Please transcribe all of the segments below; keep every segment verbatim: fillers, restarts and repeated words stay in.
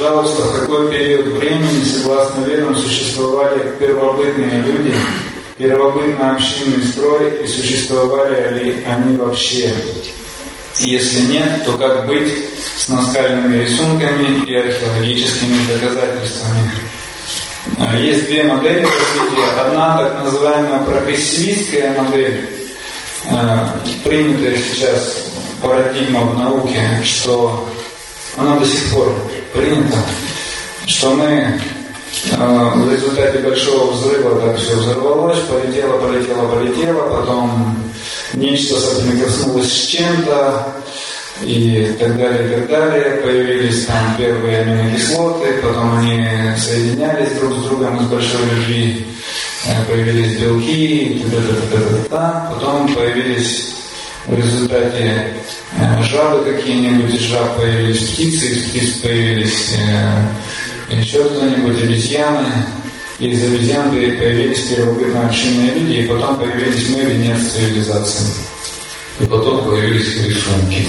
пожалуйста, в какой период времени, согласно ведам, существовали первобытные люди, первобытный общинный строй, и существовали ли они вообще? Если нет, то как быть с наскальными рисунками и археологическими доказательствами? Есть две модели развития. Одна так называемая прогрессивистская модель, принятая сейчас парадигма в науке, что она до сих пор принята, что мы в результате большого взрыва так все взорвалось, полетело, полетело, полетело, потом нечто соприкоснулось с чем-то, и так далее, и так далее. Появились там первые аминокислоты, потом они соединялись друг с другом из большой любви, появились белки, и т.д. Потом появились в результате жабы какие-нибудь, из жаб появились птицы, из птиц появились еще кто-нибудь, обезьяны, и из обезьян появились первобытные общинные люди, и потом появились мы, венец цивилизации. И потом появились рисунки.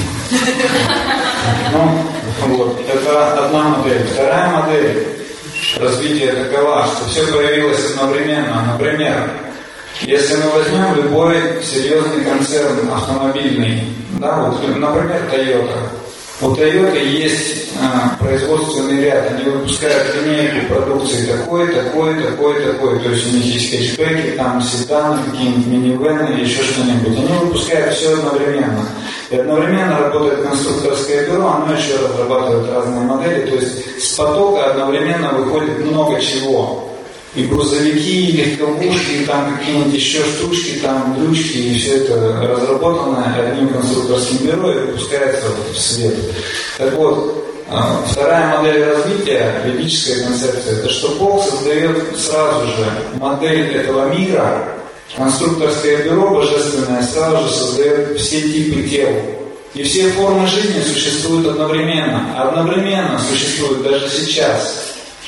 Ну, вот, это одна модель. Вторая модель развития такова, что все появилось одновременно. Например, если мы возьмем любой серьезный концерн автомобильный, да, вот, например, Toyota. У Toyota есть а, производственный ряд, они выпускают линейку продукции такой, такой, такой, такой, то есть у них есть хэтчбеки, там седаны, какие-нибудь минивены, еще что-нибудь. Они выпускают все одновременно. И одновременно работает конструкторское бюро, оно еще разрабатывает разные модели, то есть с потока одновременно выходит много чего. И грузовики, и легковушки, и там какие-нибудь еще штучки, там ключки, и все это разработано одним конструкторским бюро и выпускается в свет. Так вот, вторая модель развития, ведическая концепция, это что Бог создает сразу же модель этого мира, конструкторское бюро божественное сразу же создает все типы тел. И все формы жизни существуют одновременно. Одновременно существуют даже сейчас.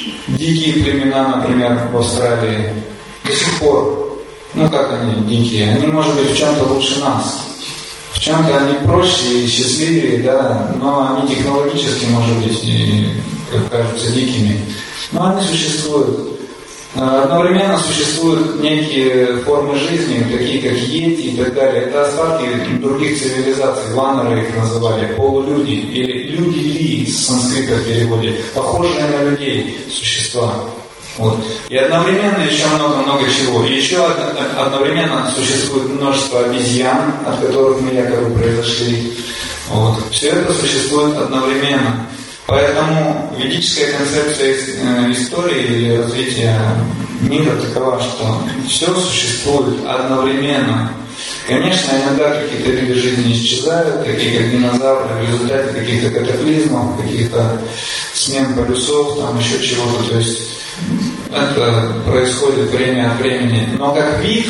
Дикие племена, например, в Австралии, до сих пор, ну как они дикие, они, может быть, в чем-то лучше нас. В чем-то они проще и счастливее, да, но они технологически, может быть, и, как кажутся, дикими. Но они существуют. Одновременно существуют некие формы жизни, такие как йети и так далее. Это остатки других цивилизаций, ваннеры их называли, полулюди, или люди-ли с санскрита в переводе, похожие на людей существа. Вот. И одновременно еще много-много чего. И еще одновременно существует множество обезьян, от которых мы якобы произошли. Вот. Все это существует одновременно. Поэтому ведическая концепция истории или развития мира такова, что все существует одновременно. Конечно, иногда какие-то виды жизни исчезают, такие как динозавры, в результате каких-то катаклизмов, каких-то смен полюсов, там еще чего-то. То есть это происходит время от времени. Но как вид,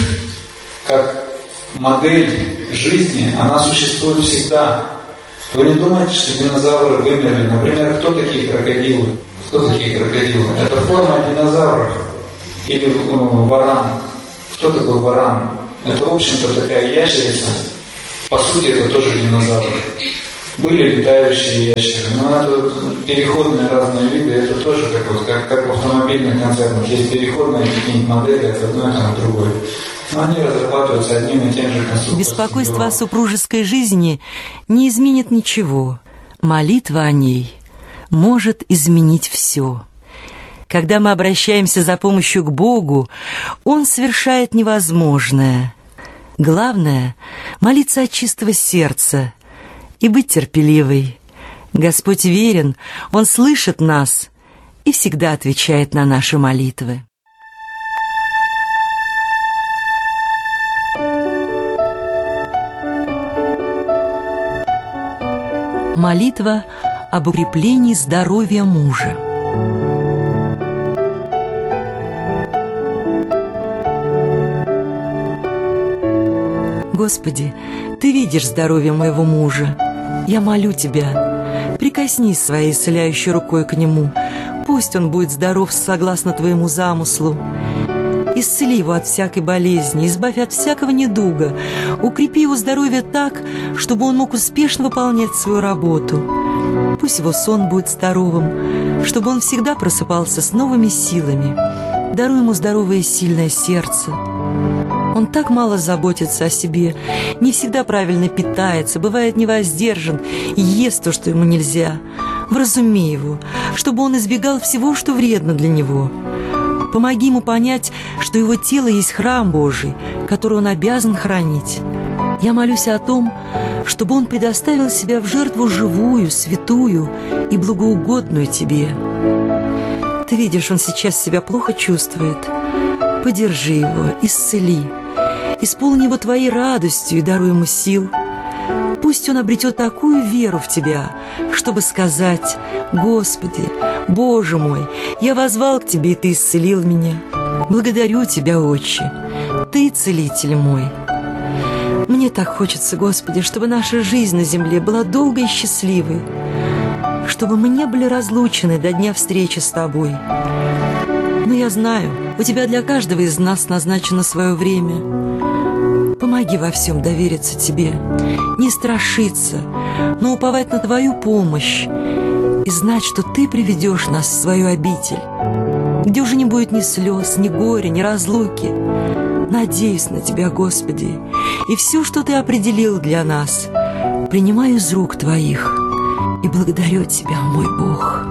как модель жизни, она существует всегда. Вы не думаете, что динозавры вымерли? Например, кто такие крокодилы? Кто такие крокодилы? Это форма динозавров. Или ну, варан. Кто такой варан? Это, в общем-то, такая ящерица. По сути, это тоже динозавры. Были летающие ящеры, но это переходные разные виды. Это тоже как, вот, как, как в автомобильных концернах. Есть переходные какие-нибудь модели от одной к другой. Но они разрабатываются одним и тем же конструктором. Беспокойство о супружеской жизни не изменит ничего. Молитва о ней может изменить все. Когда мы обращаемся за помощью к Богу, Он совершает невозможное. Главное — молиться от чистого сердца и быть терпеливой. Господь верен, Он слышит нас и всегда отвечает на наши молитвы. Молитва об укреплении здоровья мужа. Господи, Ты видишь здоровье моего мужа. Я молю Тебя, прикоснись своей исцеляющей рукой к нему. Пусть он будет здоров согласно Твоему замыслу. Исцели его от всякой болезни, избавь от всякого недуга, укрепи его здоровье так, чтобы он мог успешно выполнять свою работу. Пусть его сон будет здоровым, чтобы он всегда просыпался с новыми силами. Даруй ему здоровое сильное сердце. Он так мало заботится о себе, не всегда правильно питается, бывает невоздержан и ест то, что ему нельзя. Вразуми его, чтобы он избегал всего, что вредно для него. Помоги ему понять, что его тело есть храм Божий, который он обязан хранить. Я молюсь о том, чтобы он предоставил себя в жертву живую, святую и благоугодную тебе. Ты видишь, он сейчас себя плохо чувствует. Поддержи его, исцели. Исполни его твоей радостью и даруй ему сил. Пусть он обретет такую веру в тебя, чтобы сказать: «Господи, Боже мой, я воззвал к тебе, и ты исцелил меня. Благодарю тебя, Отче, ты целитель мой». Мне так хочется, Господи, чтобы наша жизнь на земле была долгой и счастливой, чтобы мы не были разлучены до дня встречи с Тобой. Но я знаю, у Тебя для каждого из нас назначено свое время. Помоги во всем довериться Тебе, не страшиться, но уповать на Твою помощь и знать, что Ты приведешь нас в свою обитель, где уже не будет ни слез, ни горя, ни разлуки. Надеюсь на Тебя, Господи, и все, что Ты определил для нас, принимаю из рук Твоих и благодарю Тебя, мой Бог.